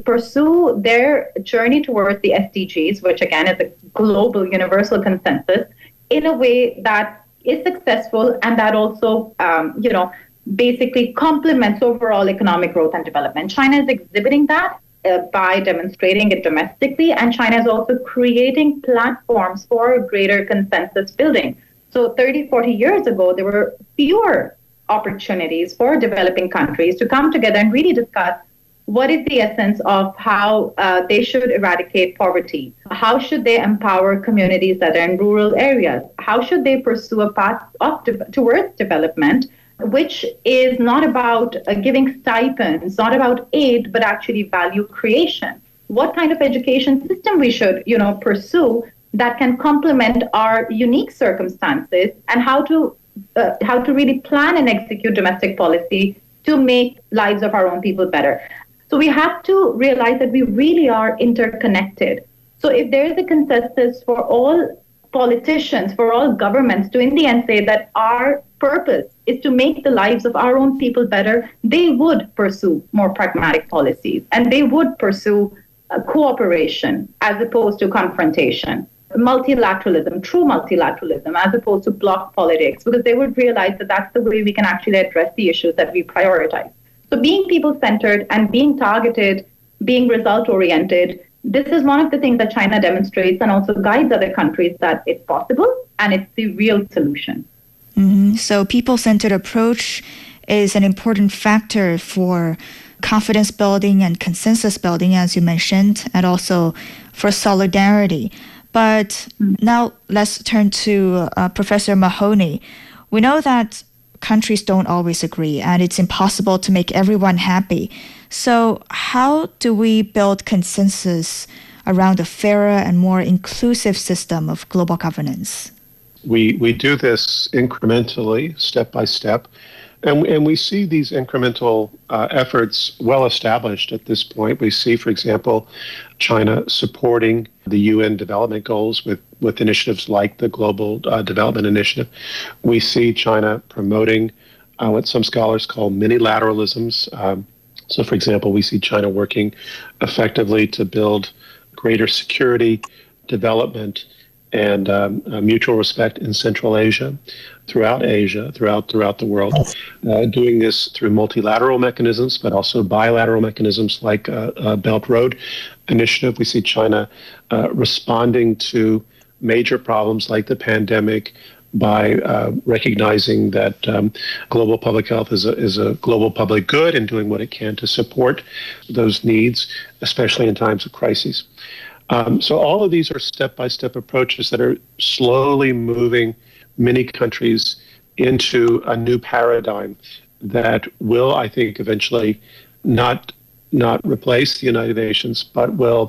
pursue their journey towards the SDGs, which again is a global universal consensus, in a way that is successful and that also, basically complements overall economic growth and development. China is exhibiting that by demonstrating it domestically, and China is also creating platforms for greater consensus building. So 30, 40 years ago, there were fewer opportunities for developing countries to come together and really discuss what is the essence of how they should eradicate poverty? How should they empower communities that are in rural areas? How should they pursue a path towards development, which is not about giving stipends, not about aid, but actually value creation? What kind of education system we should, pursue that can complement our unique circumstances, and how to really plan and execute domestic policy to make lives of our own people better. So we have to realize that we really are interconnected. So if there is a consensus for all politicians, for all governments to in the end say that our purpose is to make the lives of our own people better, they would pursue more pragmatic policies, and they would pursue cooperation as opposed to confrontation. Multilateralism, true multilateralism, as opposed to bloc politics, because they would realize that that's the way we can actually address the issues that we prioritize. So being people-centered and being targeted, being result-oriented, this is one of the things that China demonstrates and also guides other countries that it's possible and it's the real solution. Mm-hmm. So people-centered approach is an important factor for confidence building and consensus building, as you mentioned, and also for solidarity. But now let's turn to Professor Mahoney. We know that countries don't always agree, and it's impossible to make everyone happy. So how do we build consensus around a fairer and more inclusive system of global governance? We do this incrementally, step by step, and we see these incremental efforts well established at this point. We see, for example, China supporting the UN development goals with initiatives like the Global Development Initiative. We see China promoting what some scholars call mini-lateralisms. So, for example, we see China working effectively to build greater security, development, and mutual respect in Central Asia, throughout the world, doing this through multilateral mechanisms, but also bilateral mechanisms like Belt Road Initiative. We see China responding to major problems like the pandemic by recognizing that global public health is a global public good and doing what it can to support those needs, especially in times of crises. So all of these are step-by-step approaches that are slowly moving many countries into a new paradigm that will, I think, eventually not replace the United Nations, but will